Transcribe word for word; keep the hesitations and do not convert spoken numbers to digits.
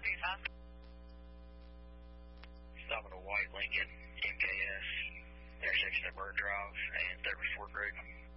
Northeast Hospital. Stopping a white Lincoln M K S, intersection of Bird Drive and thirty-fourth Road.